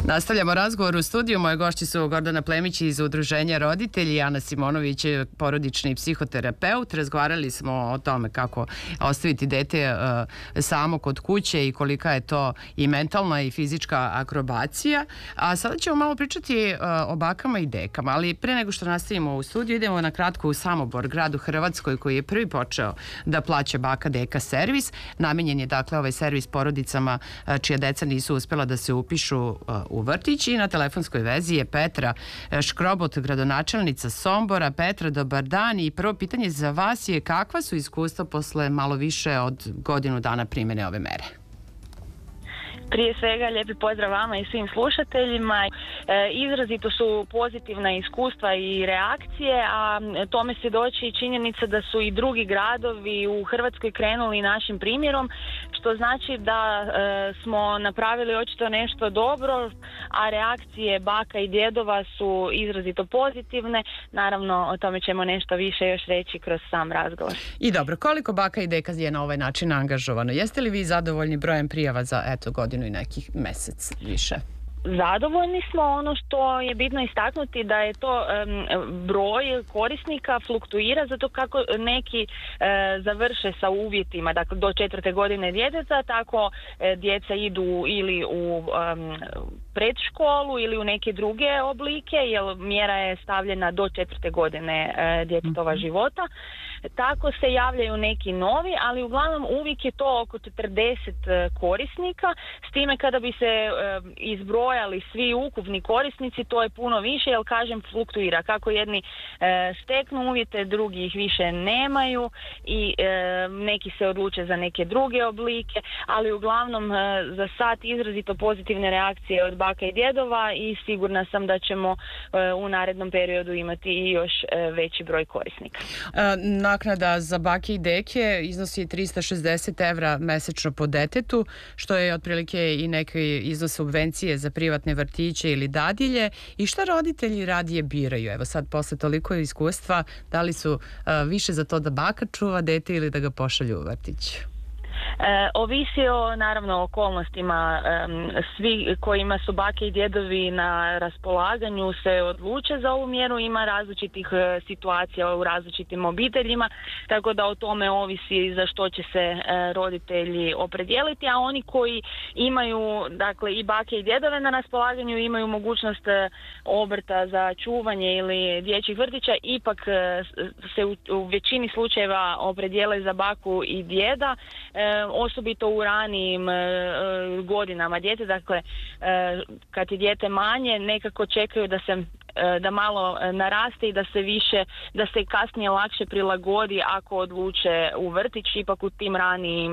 Nastavljamo razgovor u studiju. Moje gošći su Gordana Plemić iz Udruženja roditelji i Ana Simonović, porodični psihoterapeut. Razgovarali smo o tome kako ostaviti dete samo kod kuće i kolika je to i mentalna i fizička akrobacija. A sada ćemo malo pričati o bakama i dekama, ali pre nego što nastavimo u studiju idemo na kratko u Samobor, grad u Hrvatskoj koji je prvi počeo da plaća baka deka servis. Namenjen je dakle ovaj servis porodicama čija deca nisu uspela da se upišu u vrtić i na telefonskoj vezi je Petra Škrobot, gradonačelnica Sombora. Petra, dobar dan i prvo pitanje za vas je kakva su iskustva posle malo više od godinu dana primjene ove mere? Prije svega lijepi pozdrav vama i svim slušateljima. Izrazito su pozitivna iskustva i reakcije, a tome svjedoči i činjenica da su i drugi gradovi u Hrvatskoj krenuli našim primjerom, što znači da smo napravili očito nešto dobro, a reakcije baka i djedova su izrazito pozitivne. Naravno, o tome ćemo nešto više još reći kroz sam razgovor. I dobro, koliko baka i deka je na ovaj način angažovano? Jeste li vi zadovoljni brojem prijava za godinu i nekih mesec više? Zadovoljni smo. Ono što je bitno istaknuti da je to broj korisnika fluktuira zato kako neki završe sa uvjetima, dakle do 4. godine djeteta, tako djeca idu ili u predškolu ili u neke druge oblike, jer mjera je stavljena do 4. godine djetetova života. Tako se javljaju neki novi, ali uglavnom uvijek je to oko 40 korisnika, s time kada bi se izbrojali svi ukupni korisnici, to je puno više, jer kažem fluktuira. Kako jedni steknu uvjete, drugi ih više nemaju i neki se odluče za neke druge oblike, ali uglavnom za sad izrazito pozitivne reakcije od baka i djedova i sigurna sam da ćemo u narednom periodu imati i još veći broj korisnika. Naknada za bake i deke iznosi 360 evra mesečno po detetu, što je otprilike i neki iznos subvencije za privatne vrtiće ili dadilje. I šta roditelji radije biraju? Evo sad, posle toliko iskustva, da li su više za to da baka čuva dete ili da ga pošalju u vrtić? Ovisi o naravno okolnostima. Svi kojima su bake i djedovi na raspolaganju se odluče za ovu mjeru. Ima različitih situacija u različitim obiteljima, tako da o tome ovisi za što će se roditelji opredijeliti, a oni koji imaju dakle i bake i djedove na raspolaganju imaju mogućnost obrta za čuvanje ili dječjih vrtića, ipak se u većini slučajeva opredijele za baku i djeda, osobito u ranijim godinama djece, dakle kad je dijete manje nekako čekaju da malo naraste i da se kasnije lakše prilagodi ako odluče u vrtić, ipak u tim ranijim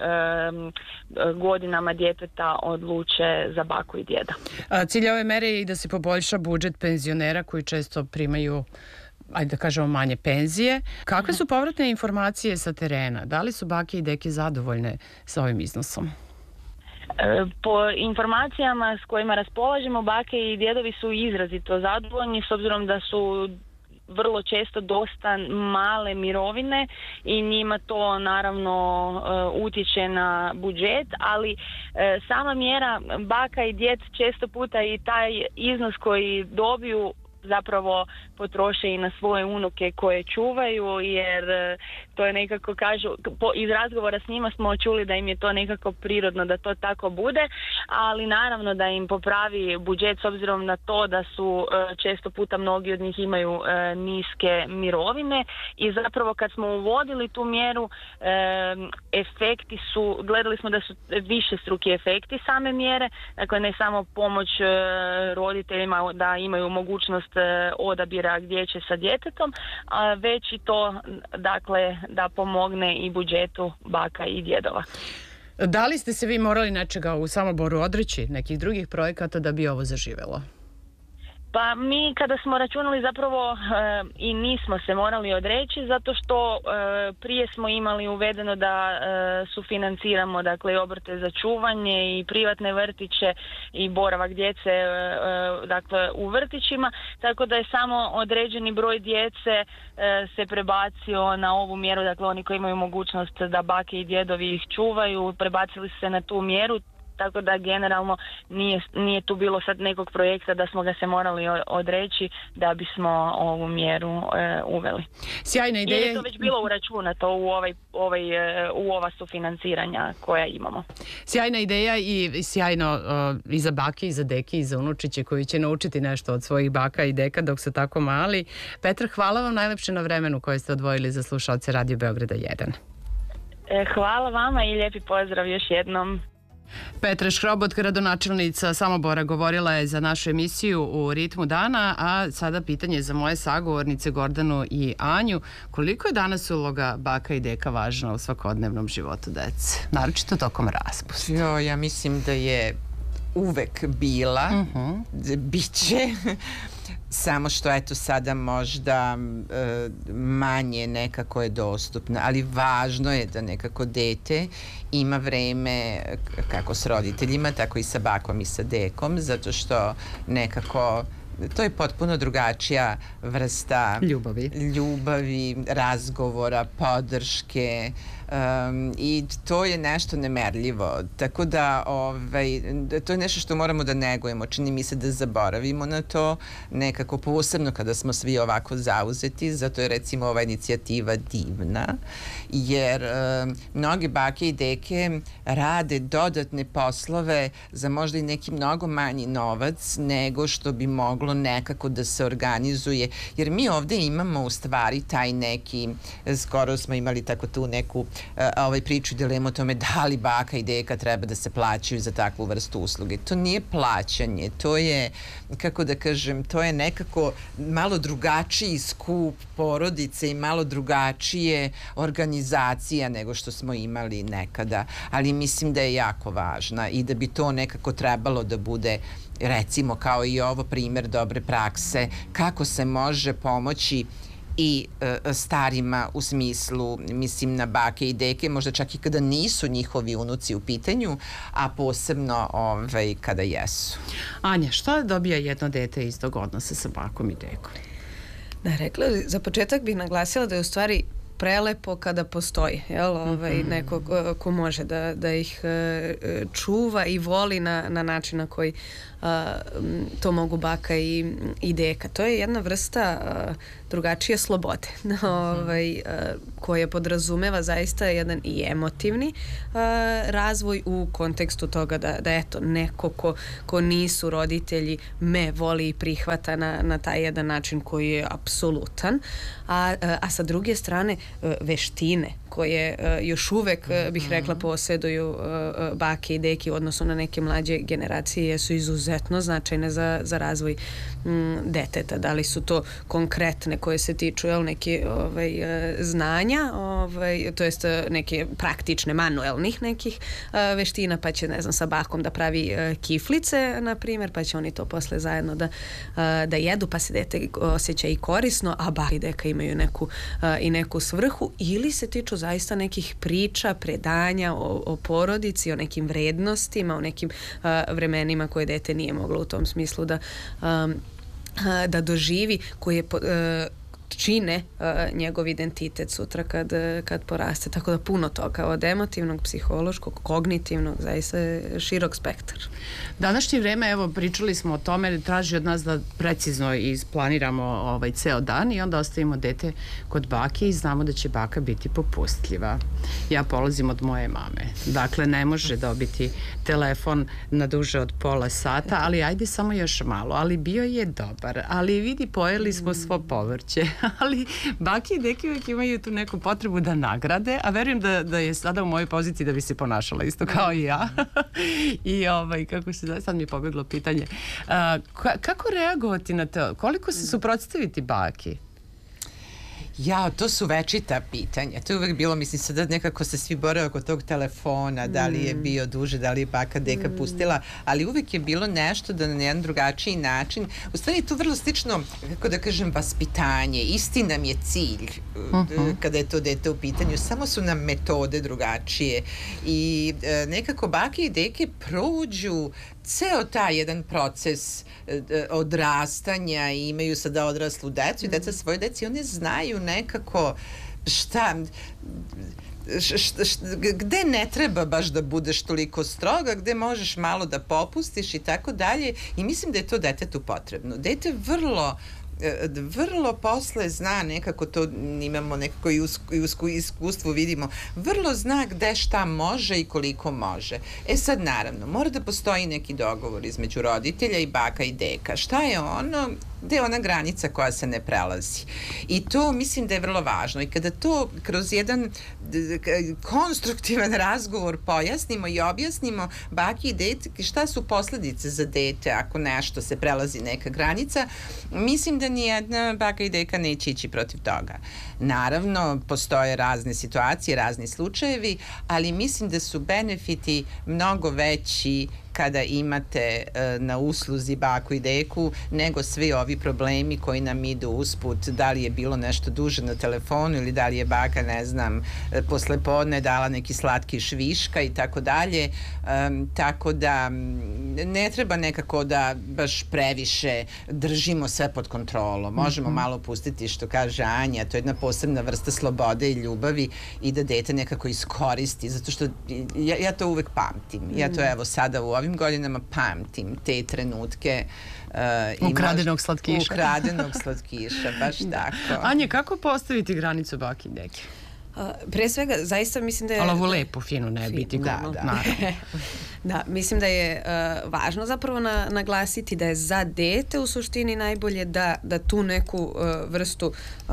godinama djeteta odluče za baku i djeda. Cilj ove mere je i da se poboljša budžet penzionera koji često primaju, ajde da kažemo, manje penzije. Kakve su povratne informacije sa terena? Da li su bake i deke zadovoljne sa ovim iznosom? Po informacijama s kojima raspolažemo, bake i djedovi su izrazito zadovoljni s obzirom da su vrlo često dosta male mirovine i njima to naravno utječe na budžet, ali sama mjera baka i djed često puta i taj iznos koji dobiju zapravo potroše i na svoje unuke koje čuvaju, jer to je nekako, kažu, iz razgovora s njima smo čuli da im je to nekako prirodno da to tako bude, ali naravno da im popravi budžet s obzirom na to da su često puta mnogi od njih imaju niske mirovine i zapravo kad smo uvodili tu mjeru efekti su, gledali smo da su višestruki efekti same mjere, dakle ne samo pomoć roditeljima da imaju mogućnost odabira gdje će sa djetetom, a već i to dakle da pomogne i budžetu baka i djedova. Da li ste se vi morali nečega u Samoboru odreći, nekih drugih projekata da bi ovo zaživelo? Pa mi kada smo računali zapravo i nismo se morali odreći zato što prije smo imali uvedeno da sufinanciramo dakle obrte za čuvanje i privatne vrtiće i boravak djece dakle u vrtićima, tako da je samo određeni broj djece se prebacio na ovu mjeru, dakle oni koji imaju mogućnost da bake i djedovi ih čuvaju prebacili se na tu mjeru. tako da generalno nije tu bilo sad nekog projekta da smo ga se morali odreći da bismo ovu mjeru uveli. Sjajna ideja. Jer je to već bilo uračunato u ova sufinanciranja koja imamo. Sjajna ideja i sjajno i za bake, i za deke, i za unučiće koji će naučiti nešto od svojih baka i deka dok su tako mali. Petra, hvala vam najlepše na vremenu koje ste odvojili za slušalce Radio Beograda 1. Hvala vama i lijepi pozdrav još jednom. Petra Škrobot, gradonačelnica Samobora, govorila je za našu emisiju u Ritmu dana, a sada pitanje za moje sagovornice Gordanu i Anju. Koliko je danas uloga baka i deka važna u svakodnevnom životu dece? Naročito tokom raspusta. Ja mislim da je uvek bila, biće, samo što eto sada možda manje nekako je dostupna, ali važno je da nekako dete ima vreme kako s roditeljima, tako i sa bakom i sa dekom, zato što nekako to je potpuno drugačija vrsta ljubavi, razgovora, podrške, i to je nešto nemerljivo. Tako da to je nešto što moramo da negujemo. Čini mi se da zaboravimo na to nekako, posebno kada smo svi ovako zauzeti. Zato je recimo ova inicijativa divna, jer mnoge bake i deke rade dodatne poslove za možda i neki mnogo manji novac nego što bi moglo nekako da se organizuje. Jer mi ovde imamo u stvari taj neki, skoro smo imali tako tu neku priču i dilemu o tome da li baka i deka treba da se plaćaju za takvu vrstu usluge. To nije plaćanje, to je, kako da kažem, to je nekako malo drugačiji skup porodice i malo drugačije organizacija nego što smo imali nekada. Ali mislim da je jako važna i da bi to nekako trebalo da bude, recimo kao i ovo primjer dobre prakse, kako se može pomoći i starima u smislu, mislim na bake i deke, možda čak i kada nisu njihovi unuci u pitanju, a posebno kada jesu. Anja, šta dobija jedno dete iz tog odnosa sa bakom i dekom? Za početak bih naglasila da je u stvari prelepo kada postoji neko ko može da ih čuva i voli na način na koji to mogu baka i deka. To je jedna vrsta drugačije slobode koja podrazumeva zaista jedan i emotivni razvoj u kontekstu toga da eto neko ko nisu roditelji me voli i prihvata na taj jedan način koji je apsolutan, a sa druge strane veštine koje još uvek bih rekla posjeduju bake i deki, odnosno na neke mlađe generacije, su izuzetno značajne za razvoj deteta. Da li su to konkretne koje se tiču neke znanja, to jest neke praktične, manuelnih nekih veština, pa će, ne znam, sa bakom da pravi kiflice, na primjer, pa će oni to posle zajedno da jedu, pa se dete osjeća i korisno, a baka i deka imaju neku svrhu, ili se tiču zaista nekih priča, predanja o porodici, o nekim vrednostima, o nekim vremenima koje dete nije moglo u tom smislu da doživi, koje čine njegov identitet sutra kad poraste. Tako da puno toga, od emotivnog, psihološkog, kognitivnog, zaista širok spektar. Današnje vreme, evo, pričali smo o tome, traži od nas da precizno isplaniramo ceo dan i onda ostavimo dete kod bake i znamo da će baka biti popustljiva. Ja polazim od moje mame. Dakle, ne može dobiti telefon na duže od pola sata, ali ajde samo još malo. Ali bio je dobar. Ali vidi, pojeli smo svo povrće. Ali bake i deke uvijek imaju tu neku potrebu da nagrade, a verujem da je sada u mojoj poziciji da bi se ponašala isto kao i ja. I kako se zove, sad mi je pobeglo pitanje. Kako reagovati na to? Koliko se suprotstaviti baki? To su večita pitanja. To je uvek bilo, mislim, sada nekako se svi bore oko tog telefona, da li je bio duže, da li je baka deka pustila, ali uvek je bilo nešto da na jedan drugačiji način, u stvari je to vrlo slično, kako da kažem, vaspitanje. Isti nam je cilj kada je to dete u pitanju, samo su nam metode drugačije i nekako bake i deke prođu ceo taj jedan proces odrastanja i imaju sada odraslu decu i deca svoje deci, one znaju nekako šta, gde ne treba baš da budeš toliko stroga, gde možeš malo da popustiš i tako dalje, i mislim da je to detetu potrebno. Dete vrlo posle zna nekako, to imamo nekako i iskustvu vidimo, vrlo zna gde šta može i koliko može. Sad naravno, mora da postoji neki dogovor između roditelja i baka i deka. Šta je ono, gde je ona granica koja se ne prelazi. I to mislim da je vrlo važno. I kada to kroz jedan konstruktivan razgovor pojasnimo i objasnimo baki i deki šta su posledice za dete ako nešto se prelazi neka granica, mislim da nijedna baka i deka neće ići protiv toga. Naravno, postoje razne situacije, razni slučajevi, ali mislim da su benefiti mnogo veći kada imate na usluzi baku i deku nego svi ovi problemi koji nam idu usput, da li je bilo nešto duže na telefonu ili da li je baka, ne znam, posle podne dala neki slatkiš viška i tako dalje. Tako da ne treba nekako da baš previše držimo sve pod kontrolom. Možemo malo pustiti, što kaže Anja, to je jedna posebna vrsta slobode i ljubavi i da dete nekako iskoristi, zato što ja to uvek pamtim. Ja to evo sada u ovim godinama pamtim te trenutke ukradenog slatkiša. Ukradenog slatkiša, baš tako. Anja, kako postaviti granicu baki i deke? Pre svega, zaista mislim da je... Ali ovo lepo, fino, ne biti grubo. Da, mislim da je važno zapravo naglasiti da je za dete u suštini najbolje da tu neku vrstu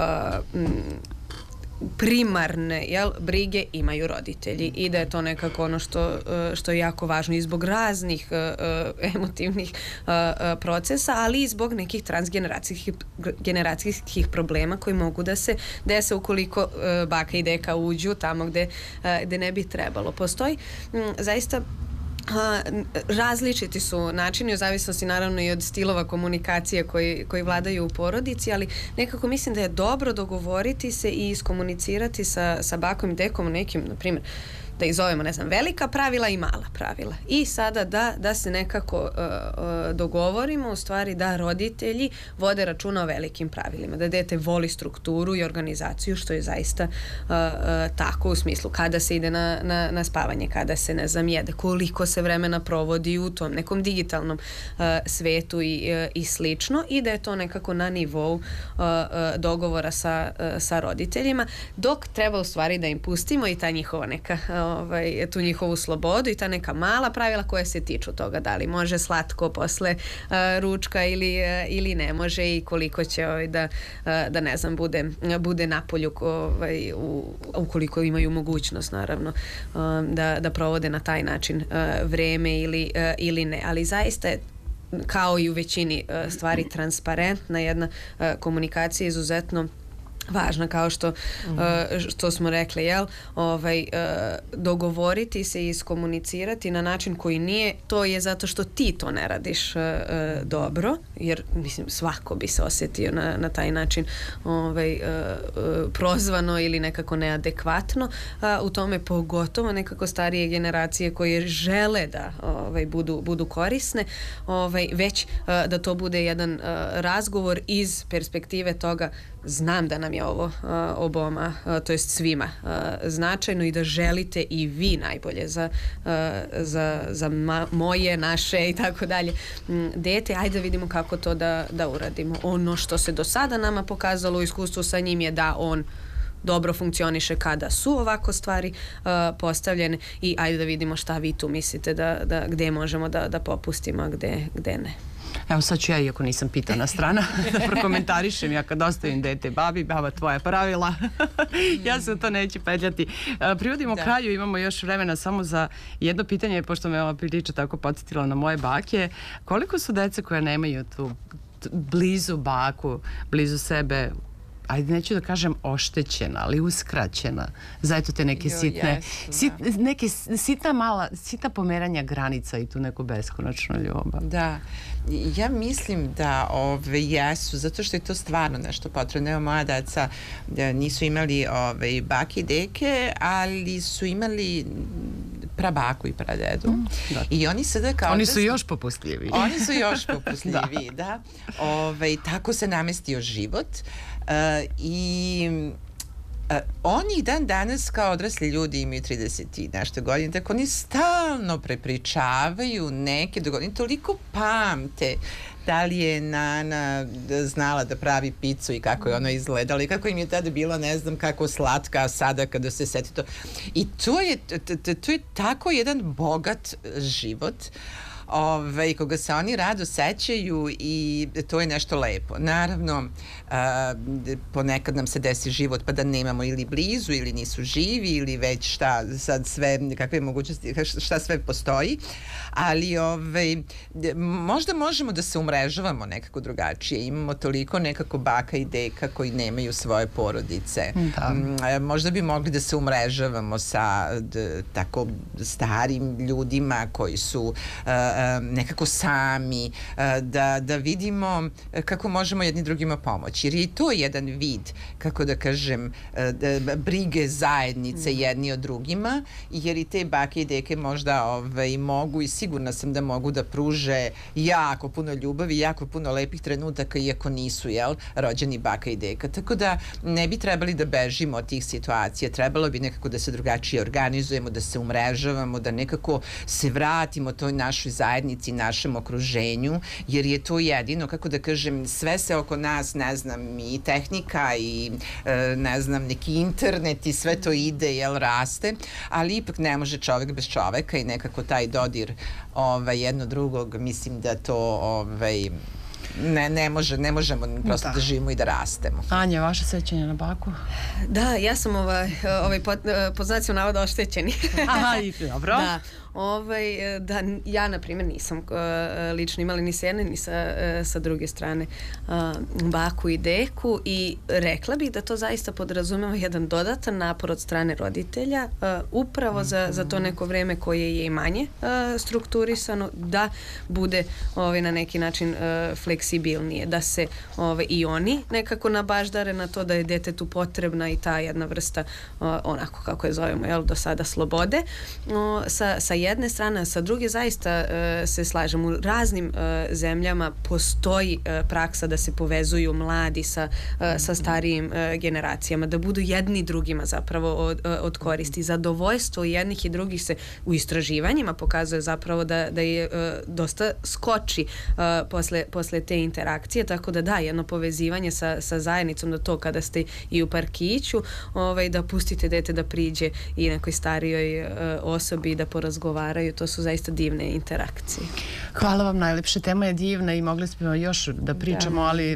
primarne brige imaju roditelji i da je to nekako ono što je jako važno i zbog raznih emotivnih procesa, ali i zbog nekih transgeneracijskih problema koji mogu da se dese ukoliko baka i deka uđu tamo gde ne bi trebalo. Postoji zaista različiti su načini u zavisnosti naravno i od stilova komunikacije koji vladaju u porodici, ali nekako mislim da je dobro dogovoriti se i iskomunicirati sa bakom i dekom nekim, na primjer, da ih zovemo, ne znam, velika pravila i mala pravila. I sada da se nekako dogovorimo, u stvari da roditelji vode računa o velikim pravilima, da dete voli strukturu i organizaciju, što je zaista tako u smislu kada se ide na spavanje, kada se, ne znam, jede, koliko se vremena provodi u tom nekom digitalnom svetu i slično, i da je to nekako na nivou dogovora sa roditeljima, dok treba u stvari da im pustimo i ta njihova neka tu njihovu slobodu i ta neka mala pravila koja se tiču toga da li može slatko posle ručka ili ne može i koliko će da ne znam bude napolju ukoliko imaju mogućnost naravno da provode na taj način vreme ili ne, ali zaista je kao i u većini stvari transparentna jedna komunikacija izuzetno važna, kao što smo rekli, dogovoriti se i iskomunicirati na način koji nije, to je zato što ti to ne radiš dobro, jer mislim svako bi se osjetio na taj način prozvano ili nekako neadekvatno, u tome pogotovo nekako starije generacije koje žele da budu korisne, već da to bude jedan razgovor iz perspektive toga, znam da nam je ovo oboma, to jest svima značajno i da želite i vi najbolje za moje, naše i tako dalje dete, ajde da vidimo kako to da uradimo. Ono što se do sada nama pokazalo u iskustvu sa njim je da on dobro funkcioniše kada su ovako stvari postavljene i ajde da vidimo šta vi tu mislite da gde možemo da popustimo, a gde ne. Evo sad ću ja, iako nisam pitana strana, da prokomentarišem. Ja kad ostavim dete babi, baba tvoja pravila, ja se u to neću petljati. Privodimo kraju, imamo još vremena samo za jedno pitanje, pošto me ova priča tako podsjetila na moje bake. Koliko su dece koje nemaju tu blizu baku, blizu sebe, ajde neću da kažem oštećena, ali uskraćena za eto te neke sitna pomeranja granica i tu neku beskonačnu ljubav. Da, ja mislim da jesu, zato što je to stvarno nešto potrebno. Evo, moja deca nisu imali bake i deke, ali su imali prabaku i pradedu. I oni sada kao... Oni su još popustljiviji. Oni su još popustljiviji, da. Tako se namestio život. I Oni dan danas kao odrasli ljudi imaju 30 i nešto godina, tako oni stalno prepričavaju neke dogodine, toliko pamte da li je Nana znala da pravi picu i kako je ono izgledalo i kako im je tada bilo, ne znam kako slatka, a sada kada se seti to. I to je tako jedan bogat život koga se oni rado sećaju i to je nešto lepo. Naravno, ponekad nam se desi život pa da nemamo ili blizu ili nisu živi ili već šta sad sve, kakve mogućnosti, šta sve postoji, ali možda možemo da se umrežavamo nekako drugačije. Imamo toliko nekako baka i deka koji nemaju svoje porodice. Da. Možda bi mogli da se umrežavamo sa tako starim ljudima koji su nekako sami, da vidimo kako možemo jedni drugima pomoći. Jer je i to jedan vid, kako da kažem, brige zajednice jedni od drugima, jer i te bake i deke možda mogu i sigurna sam da mogu da pruže jako puno ljubavi, jako puno lepih trenutaka, iako nisu, rođeni baka i deka. Tako da ne bi trebali da bežimo od tih situacija. Trebalo bi nekako da se drugačije organizujemo, da se umrežavamo, da nekako se vratimo toj našoj zajednici, našem okruženju, jer je to jedino, kako da kažem, sve se oko nas, ne znam, i tehnika i ne znam, neki internet i sve to ide, raste, ali ipak ne može čovek bez čoveka i nekako taj dodir jedno drugog, mislim da to ne možemo prosto da živimo i da rastemo. Anja, vaše sećanje na baku? Da, ja sam pod znacima navoda oštećeni. Aha, i dobro. Da. Da ja, na primjer, nisam lično imala ni sa jedne ni sa druge strane baku i deku i rekla bih da to zaista podrazumeva jedan dodatan napor od strane roditelja upravo za to neko vreme koje je i manje strukturisano, da bude na neki način fleksibilnije, da se i oni nekako nabaždare na to da je detetu potrebna i ta jedna vrsta, onako kako je zovemo, do sada slobode, sa jedne strane, a sa druge zaista se slažem, u raznim zemljama postoji praksa da se povezuju mladi sa starijim generacijama, da budu jedni drugima zapravo od koristi. Zadovoljstvo jednih i drugih se u istraživanjima pokazuje zapravo da je dosta skoči posle te interakcije, tako da jedno povezivanje sa zajednicom, da to kada ste i u parkiću, da pustite dete da priđe i nekoj starijoj osobi da porazgovaraju, to su zaista divne interakcije. Hvala vam, najlepša tema je divna i mogli smo još da pričamo, ali